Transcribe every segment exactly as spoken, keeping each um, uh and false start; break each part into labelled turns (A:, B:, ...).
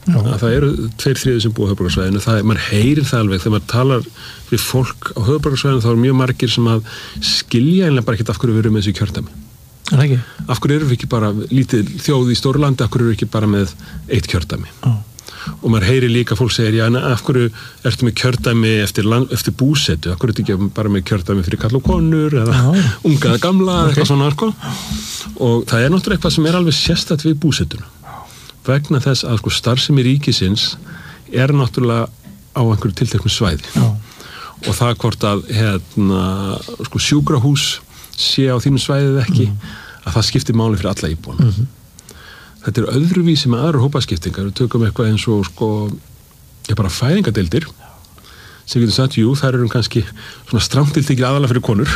A: að það eru tveir þriðju sem búa á höfuðborgarsvæðinu, það er, maður heyrir það alveg þegar maður talar við fólk á höfuðborgarsvæðinu, þá er mjög margir sem að skilja einlega bara ekkert af hverju við erum með þessu kjördæmi.
B: Er ekki?
A: Af hverju erum við ekki bara lítið þjóð í stóru landi, af hverju erum við ekki bara með eitt kjördæmi? Oh. Og maður heyri líka fólk segir, já, en af hverju ertu með kjördæmi eftir, land, eftir búsetu, af hverju ertu ekki bara með kjördæmi fyrir kall og konur eða oh. unga eða gamla, okay. eitthvað svona, sko. Og það er náttúrulega eitthvað sem er alveg sérstætt við búsetuna. Vegna þess að sko starfsemi ríkisins er náttúrulega á einhverju tilteknu svæði. Oh. Og það hvort að hérna, sko, sjúkrahús sé á þínu svæðið ekki, mm. að það skiptir máli fyrir alla íbúana. Mm-hmm. Þetta er öðruvísi með aðra hópaskiptingar. Við tökum eitthvað eins og sko, ég bara fæðingadeildir sem getur sagt, jú, þær eru kannski svona stramtildi ekki aðalega fyrir konur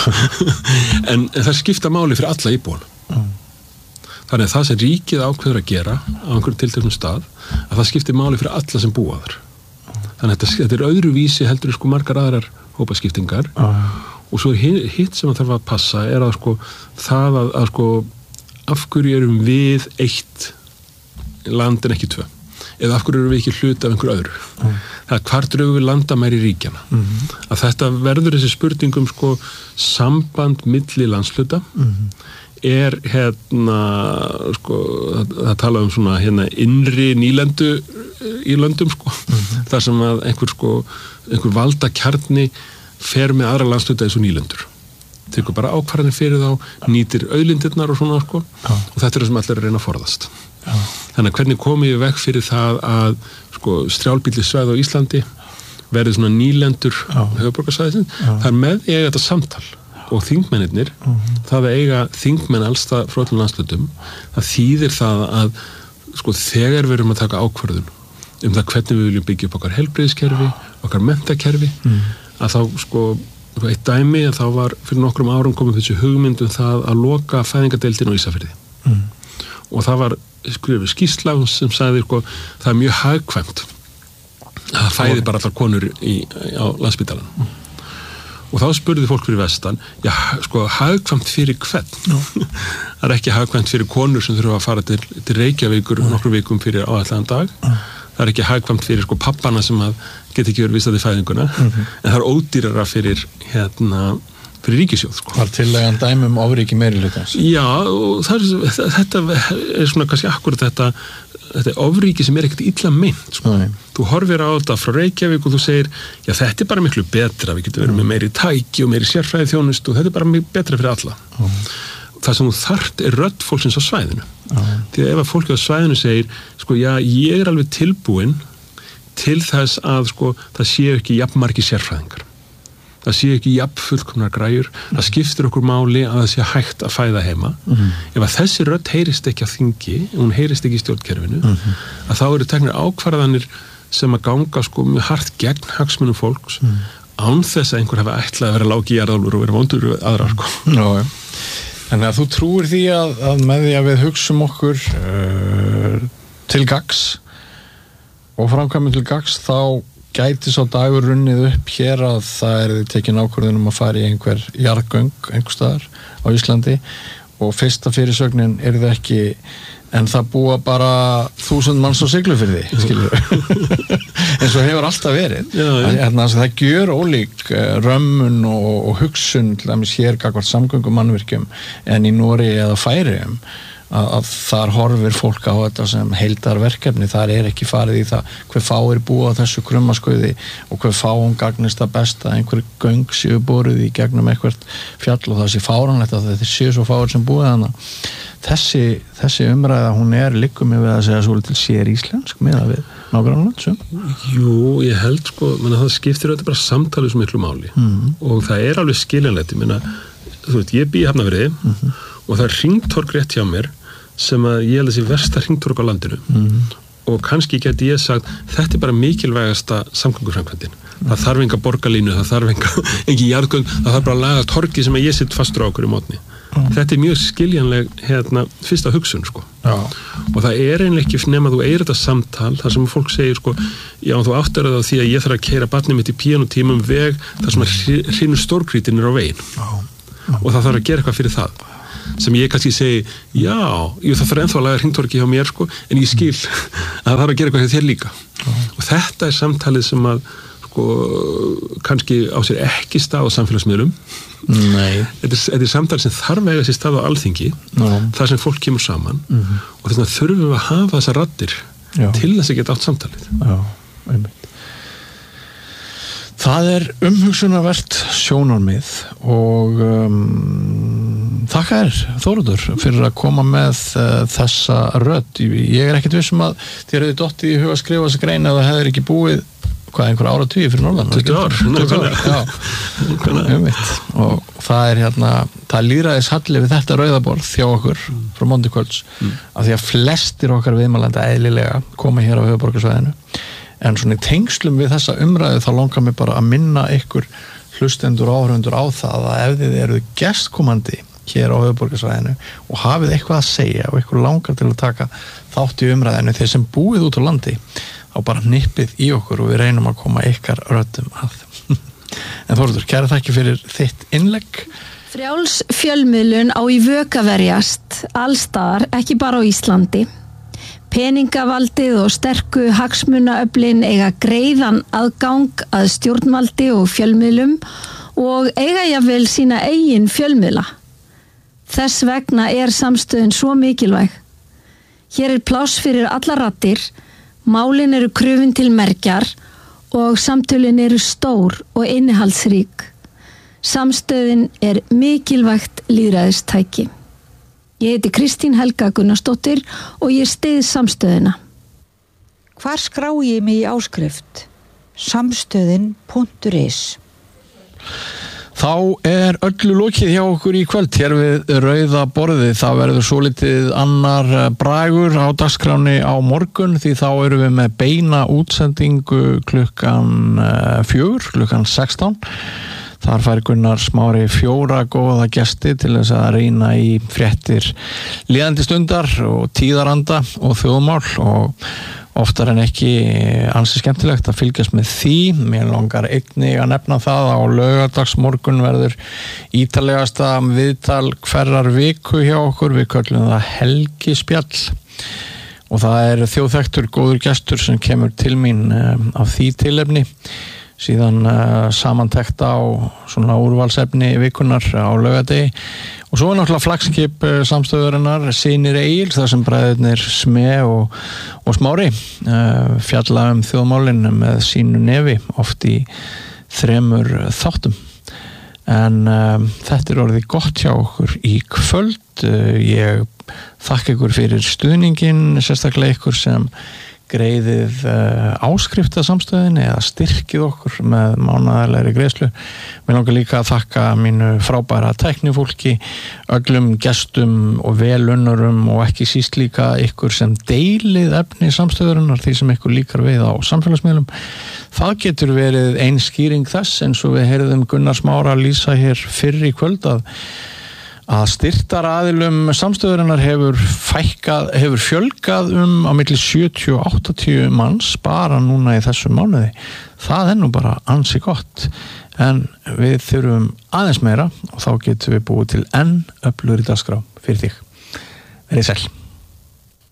A: en, en það skipta máli fyrir alla íbúana. Mm. Þannig að það sem ríkið ákveður að gera á einhverjum tilteknum stað, að það skiptir máli fyrir alla sem búa þar. Þannig að þetta, þetta er öðruvísi heldur sko margar aðrar hópaskiptingar. Mm. Og svo er hitt sem að þarf að passa er að sko það að, að sko af hverju erum við eitt land en ekki tvö? Eða af hverju erum við ekki hluti af einhverju öðru? Mm. Það er hvar drögum við landamæri ríkjana? Mm-hmm. Að þetta verður þessi spurningum sko samband milli landshluta mm-hmm. er hérna sko það, það tala um svona hérna innri nýlendu í löndum sko mm-hmm. þar sem að einhver sko einhver valdakjarni fer með aðra landshluta eins og nýlendur. Tekur bara ákvarðanir fyrir þá, nýtir auðlindirnar og svona sko Já. Og þetta er það sem allir er að reyna að forðast. Já. Þannig að hvernig komum við veg fyrir það að sko strjálbýlli svæði á Íslandi verði svona nýlendur höfuðborgarsvæðisins, það er með eiga þetta samtal og þingmennirnir, mm-hmm. það að eiga þingmenn alls það frá öllum landslutum, það þýðir það að sko þegar við erum að taka ákvörðun um það hvernig við viljum byggja upp okkar heilbrigðiskerfi, okkar menntakerfi, mm. að þá sko eitt dæmi að þá var fyrir nokkrum árum komið þessu hugmyndum það að loka fæðingadeildin á Ísafirði. Mm. Og það var skrifið skýrsla sem sagði sko, það er mjög hagkvæmt að fæði bara allar konur í, á Landspítalanum. Mm. Og þá spurði fólk fyrir vestan, já, sko, hagkvæmt fyrir hvern? No. Það er ekki hagkvæmt fyrir konur sem þurfa að fara til, til Reykjavíkur mm. nokkrum vikum fyrir áætlaðan dag. Mm. Það er ekki hagkvæmt fyrir sko pappana sem að geta ekki verið vistað í fæðinguna, mm-hmm. en það er ódýrara fyrir hérna, fyrir ríkissjóð sko.
B: Var tillagan dæmi um ofríki meirihlutans?
A: Já, og það er, þetta er svona kannski akkurat þetta, þetta er ofríki sem er ekkert illa meint sko. Nei. Þú horfir á þetta frá Reykjavík og þú segir, já þetta er bara miklu betra, við getum verið mm. með meiri tæki og meiri sérfræði þjónustu og þetta er bara miklu betra fyrir alla. Mm. Það sem þú þarft er rödd fólksins á svæðinu. Mm. Því að ef að fólki á svæðinu segir, sko, já, ég er alveg tilbúinn til þess að, sko, það séu ekki jafnmargir sérfræðingar. Það séu ekki jafn fullkomnar græjur. Mm. Það skiptir okkur máli að það sé hægt að fæða heima. Mm. Ef að þessi rödd heyrist ekki á þingi, hún heyrist ekki í stjórnkerfinu, mm. að þá eru teknir ákvarðanir sem að ganga, sko, mjög hart gegn hagsmunum fólks, mm. án þess að einhver hafa ætlað að vera lági jarðálfur og vera vondur við aðra, sko.
B: Já, já. Þannig að þú trúir því að, að með því að við hugsum okkur uh, til gags og framkvæmum til gags þá gæti sá dagur runnið upp hér að það er tekin ákvörðun um að fara í einhver jarðgöng einhver staðar á Íslandi og fyrsta fyrirsögnin er það ekki en það búa bara þúsund manns á Siglufirði, skilur eins og hefur alltaf verið. Já, já. Að, að það gjör ólík römmun og, og hugsun til dæmis hér gagnvart samgöngumannvirkjum en í Noregi eða Færeyjum að, að þar horfir fólk á þetta sem heildarverkefni, þar er ekki farið í það hver fáir búa á þessu krummaskauði og hver fáum gagnist það besta einhver göng séu boruð í gegnum eitthvert fjall og það sé fáranlegt að þetta séu svo fáir sem búið hana. Þessi, þessi umræða, hún er liggum við að segja svolítið sér íslensk með að við nágrannland sem?
A: Jú, ég held sko, menna, það skiptir þetta bara samtalið svo miklu máli mm-hmm. og það er alveg skiljanlegt, ég meina, þú veit, ég bý í Hafnarfirði mm-hmm. og það er hringtorg rétt hjá mér sem að ég held að sé versta hringtorg á landinu mm-hmm. og kannski geti ég sagt, þetta er bara mikilvægasta samgönguframkvæmdin. Mm-hmm. Það þarf enga borgarlínu, það þarf enga, engi jarðgöng, það þarf bara að laga torgi sem að ég sitt fastur á okkur í mótni. Mm. Þetta er mjög skiljanleg hérna, fyrsta hugsun sko. Já. Og það er einlega ekki nema þú eigir þetta samtal þar sem fólk segir sko, já þú áttar það á því að ég þarf að keyra barnið mitt í píanótímum veg þar sem að hrinu stórkrítin er á veginn. Já. Já. Og það þarf að gera eitthvað fyrir það. sem ég kannski segi, já, ég það fyrir ennþá að laga hringtorki hjá mér sko, en ég skil að það þarf að gera eitthvað hjá þér líka mm. og þetta er samtalið sem að sko, kannski á sér ekki stað á samfélagsmiðlum
B: Nei.
A: Þetta er, þetta er samtal sem þarf að eiga sér stað á alþingi no. þar sem fólk kemur saman mm-hmm. og þess vegna þurfum við að hafa þessar raddir Já. Til þess að geta átt samtalið
B: Já, einmitt Það er umhugsunarvert sjónarmið og um, þakka þér Þóroddur fyrir að koma með uh, þessa rödd. Ég er ekkert vissum að þér hefði dottið í huga að skrifa þessa grein að það hefði ekki búið hvað einhver áratugi fyrir norðan
A: tuttugu ár,
B: tuttugu ár. Já, og það er hérna það er lýðræðishalli við þetta rauðaborð hjá okkur mm. frá Monti kvölds mm. af því að flestir okkar viðmælanda eðlilega koma hér á höfuðborgarsvæðinu en svona í tengslum við þessa umræðu þá langar mér bara að minna ykkur hlustendur og áhörundur á það að ef þið eruð gestkomandi hér á höfuðborgarsvæðinu og hafið eitthvað að segja og ykkur langar til að taka þátt í umræðinu þeir sem búið út á landi þá bara nippið í okkur og við reynum að koma ykkar röddum að. En Þóroddur, kæra þakki fyrir þitt innlegg.
C: Frjáls fjölmiðlun á í vök að verjast allstaðar, ekki bara á Íslandi. Peningavaldið og sterku hagsmunaöflin eiga greiðan aðgang að stjórnvaldi og fjölmiðlum og eiga jafnvel sína eigin fjölmiðla. Þess vegna er samstöðin svo mikilvæg. Hér er pláss fyrir alla raddir, málin eru krufin til mergjar og samtölin eru stór og innihaldsrík. Samstöðin er mikilvægt lýðræðistæki. Ég heiti Kristín Helga Gunnarsdóttir og ég styð samstöðina.
D: Hvar skrái ég mig í áskrift? samstöðin punktur is
B: Þá er öllu lokið hjá okkur í kvöld hér við rauða borðið. Það verður svolítið annar bragur á dagskráni á morgun því þá erum við með beina útsendingu klukkan fjögur, klukkan sextán. Þar fær Gunnar Smári fjóra góða gesti til þess að reyna í fréttir líðandi stundar og tíðaranda og þjóðmál og oftar en ekki ansi skemmtilegt að fylgjast með því. Mér langar einnig að nefna það á laugardagsmorgun verður ítalegasta viðtal hverrar viku hjá okkur. Við köllum það helgispjall og það er þjóðþekktur góður gestur sem kemur til mín af því tilefni. Síðan uh, samantekt á svona úrvalsefni vikunar á laugardegi og svo er náttúrulega flaggskip uh, samstöðurinnar Synir Egils þar sem bræðurnir Sme og, og Smári uh, fjalla um þjóðmálin með sínu nefi oft í þremur þáttum en uh, þetta er orðið gott hjá okkur í kvöld uh, ég þakka ykkur fyrir stuðningin sérstaklega ykkur sem greiðið uh, áskrifta samstöðinni eða styrkið okkur með mánaðarlegri greiðslu. Mér langar líka að þakka mínu frábæra tæknifólki, öllum gestum og velunnurum og ekki síst líka ykkur sem deilið efni samstöðurinnar því sem ykkur líkar við á samfélagsmiðlum. Það getur verið ein skýring þess eins og við heyrðum Gunnar Smára lýsa hér fyrr í kvöld að að styrktaraðilum samstöðurinnar hefur fækkað, hefur fjölgað um á milli sjötíu og áttatíu manns bara núna í þessum mánuði. Það er nú bara ansi gott en við þurfum aðeins meira og þá getum við búið til enn öflugri dagskrá fyrir þig. Verið sæl.